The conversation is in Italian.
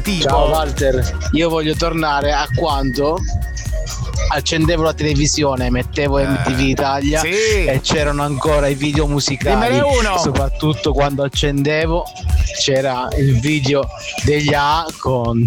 tipo? Ciao Walter, io voglio tornare a quando accendevo la televisione, mettevo MTV Italia e c'erano ancora i video musicali. Dimmene uno. Soprattutto quando accendevo c'era il video degli A con